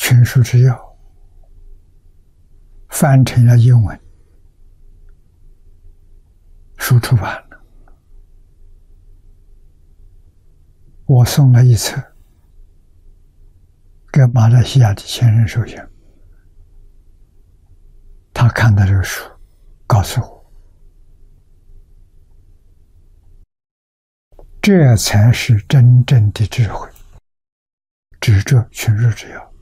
群书之要翻成了英文，书出版了，我送了一册给马来西亚的前任首相，他看到这个书，告诉我，这才是真正的智慧，执着群书之要。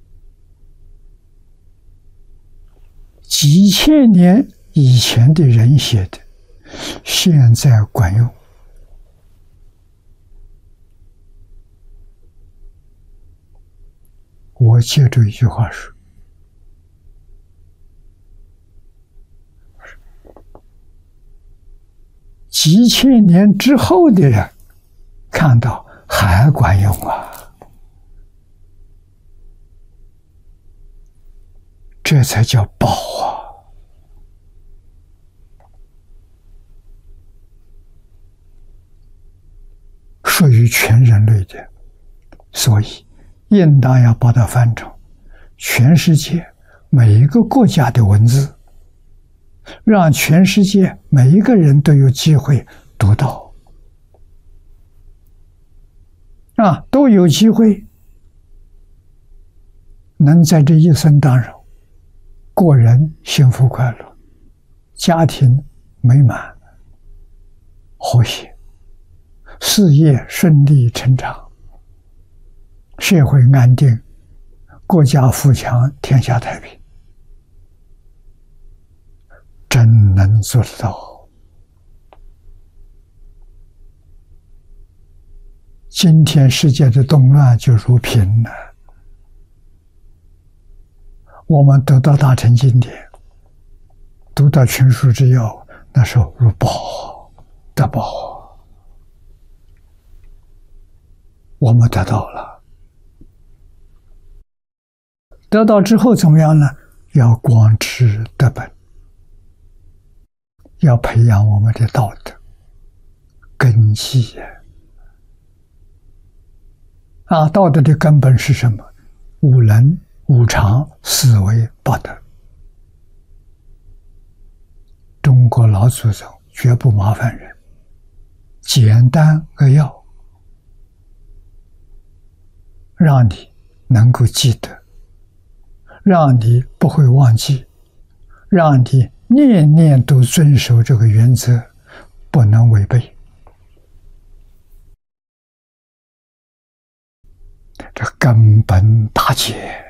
几千年以前的人写的，现在管用。我借助一句话说，几千年之后的人看到还管用啊，这才叫宝啊！属于全人类的，所以应当要把它翻成全世界每一个国家的文字，让全世界每一个人都有机会读到，都有机会能在这一生当中过人幸福快乐，家庭美满和谐，事业顺利成长，社会安定，国家富强，天下太平，真能做得到。今天世界的动乱就如贫了，我们读到大乘经典，读到群书之要，那时候如宝得宝，我们得到了。得到之后怎么样呢？要广知德本，要培养我们的道德根基道德的根本是什么？五伦、五常、四维、八德。中国老祖宗绝不麻烦人，简单扼要，让你能够记得，让你不会忘记，让你念念都遵守这个原则，不能违背。这根本大戒。